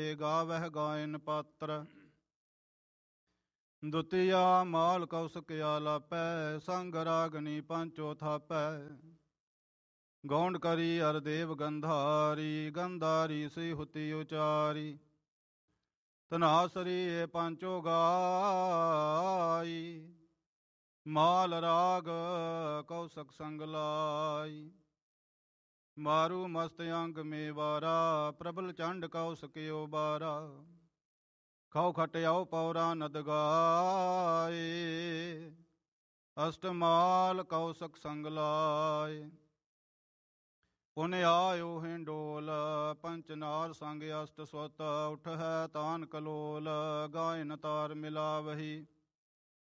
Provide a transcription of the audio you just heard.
ਗਾਵਹਿ ਗਾਇਨ ਪਾਤਰ। ਦੁਤੀਆ ਮਾਲ ਕੌਸਕ ਆਲਾਪੈ, ਸੰਗ ਰਾਗਨੀ ਪੰਚੋ ਥਾਪੈ। ਗੌਂਡ ਕਰੀ ਅਰ ਦੇਵ ਗੰਧਾਰੀ, ਗੰਧਾਰੀ ਸੀ ਹੁਤੀ ਉਚਾਰੀ। ਧਨਾਸਰੀ ਏ ਪੰਚੋ ਗਾਈ, ਮਾਲ ਰਾਗ ਕੌਸਕ ਸੰਗ ਲਾਈ। ਮਾਰੂ ਮਸਤ ਅੰਗ ਮੇਵਾਰਾ, ਪ੍ਰਬਲ ਚੰਡ ਕੌਸਕਿਓ ਬਾਰਾ। ਖਾਓ ਖਟਿਆਓ ਪੌਰਾ ਨਦ ਗਾਏ, ਅਸ਼ਟਮਾਲ ਕੌਸਕ ਸੰਗ ਲਾਏ। ਪੁਨ ਆਇਓ ਹਿੰਡੋਲ, ਪੰਚਨਾਰ ਸੰਗ ਅਸ਼ਟ ਸੁਤ। ਉਠ ਹੈ ਤਾਨ ਕਲੋਲ, ਗਾਇਨ ਤਾਰ ਮਿਲਾਵਹੀ।